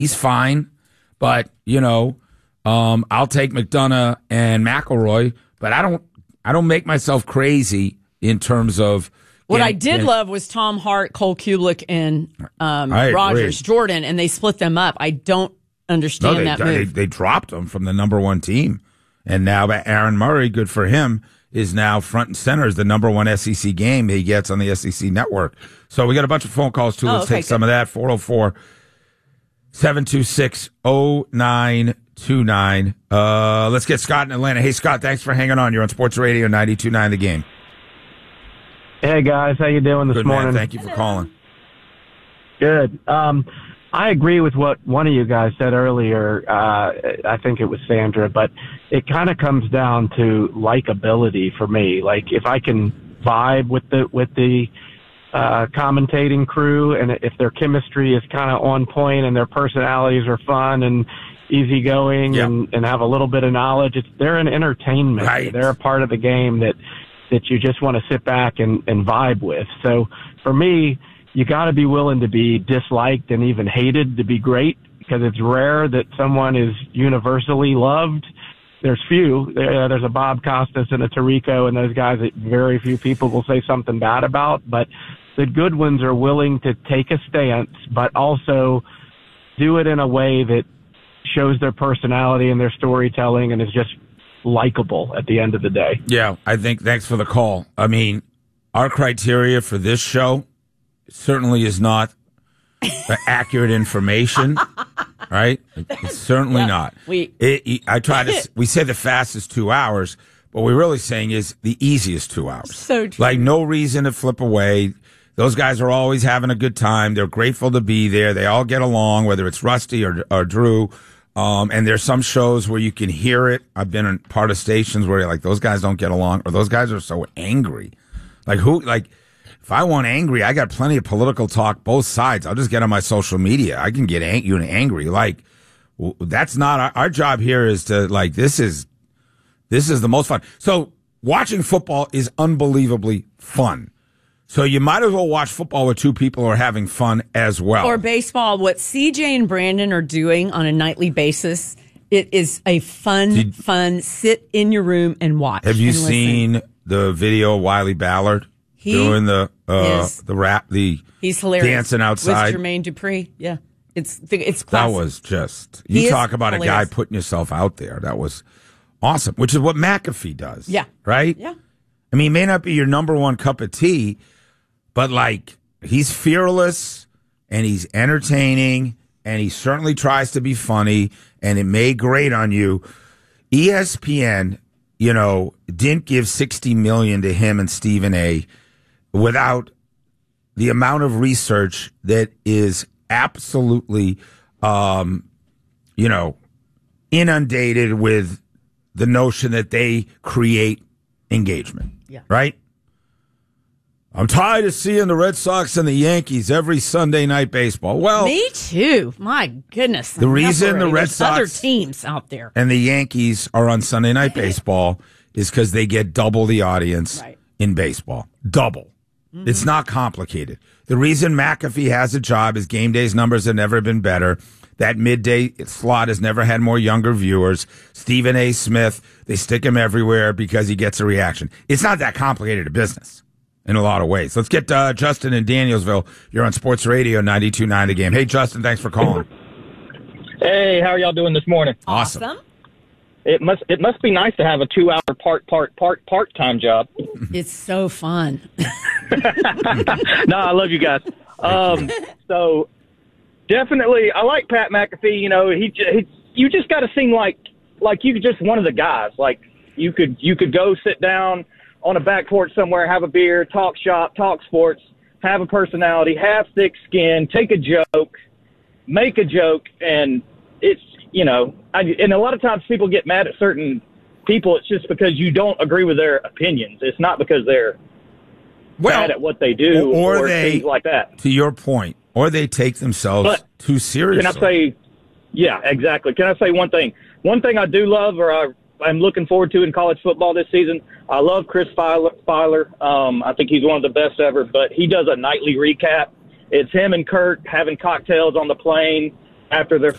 He's fine, but I'll take McDonough and McElroy, but I don't make myself crazy in terms of. What I did love was Tom Hart, Cole Kubelik, and Rogers, Jordan, and they split them up. I don't understand that move. They dropped them from the number one team, and now Aaron Murray, good for him, is now front and center as the number one SEC game he gets on the SEC network. So we got a bunch of phone calls too. Let's take some of that. 404-726-0929. Let's get Scott in Atlanta. Hey, Scott, thanks for hanging on. You're on Sports Radio 92.9 The Game. Hey, guys. How you doing this morning? Man. Thank you for calling. Good. I agree with what one of you guys said earlier. I think it was Sandra, but it kind of comes down to likability for me. Like, if I can vibe with the commentating crew, and if their chemistry is kind of on point and their personalities are fun and easygoing and have a little bit of knowledge, they're an entertainment. Right. They're a part of the game that you just want to sit back and vibe with. So for me, you got to be willing to be disliked and even hated to be great, because it's rare that someone is universally loved. There's few. There's a Bob Costas and a Tirico and those guys that very few people will say something bad about. But the good ones are willing to take a stance, but also do it in a way that shows their personality and their storytelling and is just likable at the end of the day. Yeah, I think thanks for the call. I mean, our criteria for this show certainly is not accurate information, right? It's certainly not. We say the fastest 2 hours, but what we're really saying is the easiest 2 hours. So true. Like, no reason to flip away. Those guys are always having a good time. They're grateful to be there. They all get along, whether it's Rusty or Drew. And there's some shows where you can hear it. I've been in part of stations where you're like, those guys don't get along, or those guys are so angry. If I want angry, I got plenty of political talk, both sides. I'll just get on my social media. I can get angry. Like, that's not our job here. Is to, like, this is the most fun. So watching football is unbelievably fun. So you might as well watch football with two people who are having fun as well. Or baseball. What CJ and Brandon are doing on a nightly basis, it is a fun sit in your room and watch. Have you seen the video of Wiley Ballard doing the rap, he's hilarious, dancing outside with Jermaine Dupri? Yeah, it's classic. That was just, you talk about hilarious. A guy putting yourself out there. That was awesome, which is what McAfee does. Yeah, right. Yeah, I mean, he may not be your number one cup of tea, but, like, he's fearless, and he's entertaining, and he certainly tries to be funny, and it may grate on you. ESPN, didn't give $60 million to him and Stephen A. without the amount of research that is absolutely, inundated with the notion that they create engagement. Yeah. Right? I'm tired of seeing the Red Sox and the Yankees every Sunday night baseball. Well, me too. My goodness. The reason the Red Sox other teams out there and the Yankees are on Sunday night baseball is because they get double the audience in baseball. Double. Mm-hmm. It's not complicated. The reason McAfee has a job is game day's numbers have never been better. That midday slot has never had more younger viewers. Stephen A. Smith, they stick him everywhere because he gets a reaction. It's not that complicated a business in a lot of ways. Let's get Justin in Danielsville. You're on Sports Radio 92.9 The Game. Hey, Justin, thanks for calling. Hey, how are y'all doing this morning? Awesome. It must be nice to have a 2 hour part-time job. It's so fun. No, I love you guys. So definitely, I like Pat McAfee. You just got to seem like you just one of the guys. Like, you could go sit down on a back porch somewhere, have a beer, talk shop, talk sports, have a personality, have thick skin, take a joke, make a joke, and it's, and a lot of times people get mad at certain people. It's just because you don't agree with their opinions. It's not because they're bad at what they do or things like that. To your point, or they take themselves too seriously. Can I say, yeah, exactly. Can I say one thing? One thing I do love, or I'm looking forward to in college football this season, I love Chris Filer. I think he's one of the best ever, but he does a nightly recap. It's him and Kurt having cocktails on the plane, after their